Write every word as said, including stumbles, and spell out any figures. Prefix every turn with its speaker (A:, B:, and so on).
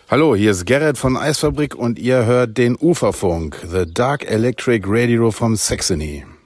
A: Hallo, hier ist Gerrit von Eisfabrik und ihr hört den Uferfunk, The Dark Electric Radio from Saxony.